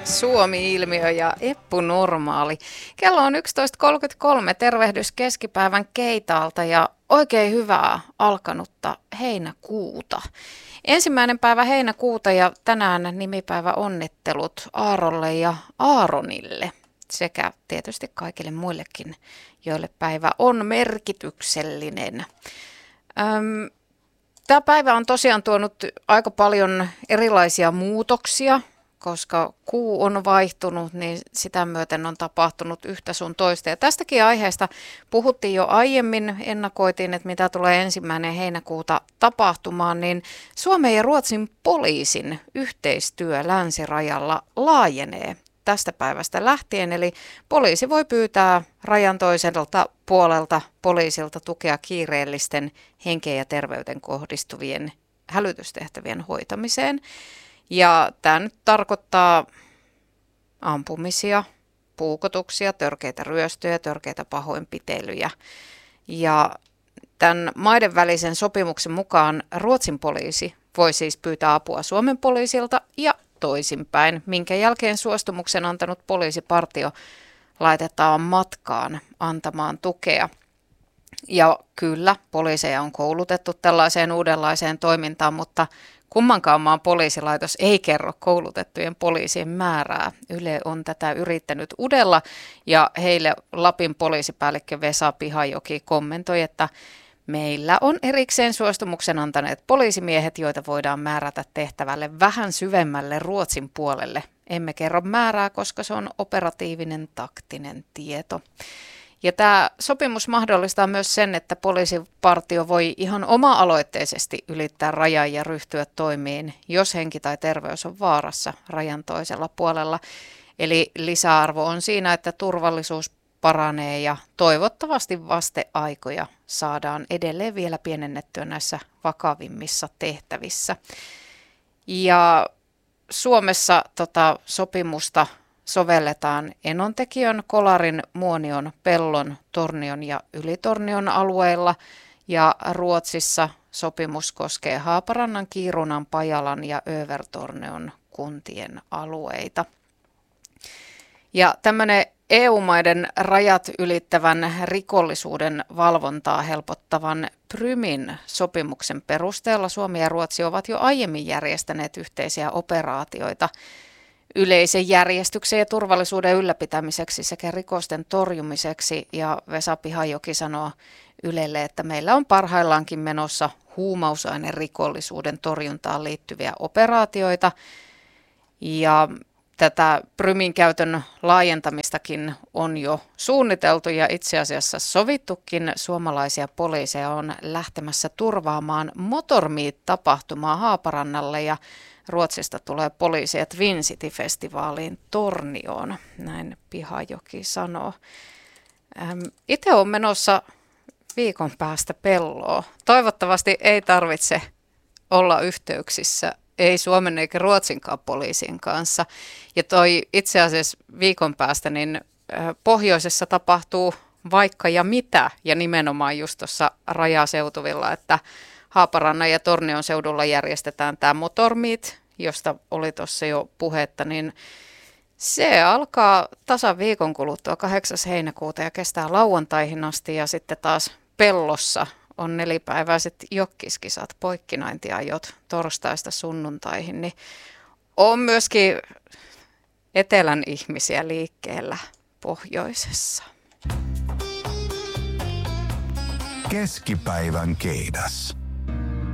Suomi-ilmiö ja Eppu Normaali. Kello on 11.33. Tervehdys keskipäivän Keitaalta ja oikein hyvää alkanutta heinäkuuta. Ensimmäinen päivä heinäkuuta ja tänään nimipäivä onnittelut Aarolle ja Aaronille sekä tietysti kaikille muillekin, joille päivä on merkityksellinen. Tämä päivä on tosiaan tuonut aika paljon erilaisia muutoksia, koska kuu on vaihtunut, niin sitä myöten on tapahtunut yhtä sun toista. Ja tästäkin aiheesta puhuttiin jo aiemmin, ennakoitiin, että mitä tulee 1. heinäkuuta tapahtumaan, niin Suomen ja Ruotsin poliisin yhteistyö länsirajalla laajenee tästä päivästä lähtien. Eli poliisi voi pyytää rajan toiselta puolelta poliisilta tukea kiireellisten henkeen ja terveyteen kohdistuvien hälytystehtävien hoitamiseen. Ja tämä nyt tarkoittaa ampumisia, puukotuksia, törkeitä ryöstöjä, törkeitä pahoinpitelyjä. Ja tämän maiden välisen sopimuksen mukaan Ruotsin poliisi voi siis pyytää apua Suomen poliisilta ja toisinpäin, minkä jälkeen suostumuksen antanut poliisipartio laitetaan matkaan antamaan tukea. Ja kyllä, poliiseja on koulutettu tällaiseen uudenlaiseen toimintaan, mutta kummankaan maan poliisilaitos ei kerro koulutettujen poliisien määrää. Yle on tätä yrittänyt udella ja heille Lapin poliisipäällikkö Vesa Pihajoki kommentoi, että meillä on erikseen suostumuksen antaneet poliisimiehet, joita voidaan määrätä tehtävälle vähän syvemmälle Ruotsin puolelle. Emme kerro määrää, koska se on operatiivinen taktinen tieto. Ja tämä sopimus mahdollistaa myös sen, että poliisipartio voi ihan oma-aloitteisesti ylittää rajan ja ryhtyä toimiin, jos henki tai terveys on vaarassa rajan toisella puolella. Eli lisäarvo on siinä, että turvallisuus paranee ja toivottavasti vasteaikoja saadaan edelleen vielä pienennettyä näissä vakavimmissa tehtävissä. Ja Suomessa sopimusta sovelletaan Enontekiön, Kolarin, Muonion, Pellon, Tornion ja Ylitornion alueilla ja Ruotsissa sopimus koskee Haaparannan, Kiirunan, Pajalan ja Övertorneon kuntien alueita. Ja tämmöinen EU-maiden rajat ylittävän rikollisuuden valvontaa helpottavan Prymin sopimuksen perusteella Suomi ja Ruotsi ovat jo aiemmin järjestäneet yhteisiä operaatioita yleisen järjestyksen ja turvallisuuden ylläpitämiseksi sekä rikosten torjumiseksi. Ja Vesa Pihajoki sanoo Ylelle, että meillä on parhaillaankin menossa huumausainerikollisuuden torjuntaan liittyviä operaatioita. Ja tätä Prymin käytön laajentamistakin on jo suunniteltu ja itse asiassa sovittukin. Suomalaisia poliiseja on lähtemässä turvaamaan Motor Meet-tapahtumaa Haaparannalle ja Ruotsista tulee poliiseja Twin City-festivaaliin Tornioon, näin Pihajoki sanoo. Itse olen menossa viikon päästä Pelloon. Toivottavasti ei tarvitse olla yhteyksissä, ei Suomen eikä Ruotsinkaan poliisien kanssa. Ja itse asiassa viikon päästä niin pohjoisessa tapahtuu vaikka ja mitä, ja nimenomaan just tuossa rajaseutuvilla, että Haaparannan ja Tornion seudulla järjestetään tämä Motor Meet, josta oli tuossa jo puhetta, niin se alkaa tasan viikon kuluttua 8. heinäkuuta ja kestää lauantaihin asti ja sitten taas Pellossa on 4-päiväiset jokkiskisat, poikkinaintiajot torstaista sunnuntaihin, niin on myöskin etelän ihmisiä liikkeellä pohjoisessa. Keskipäivän keidas.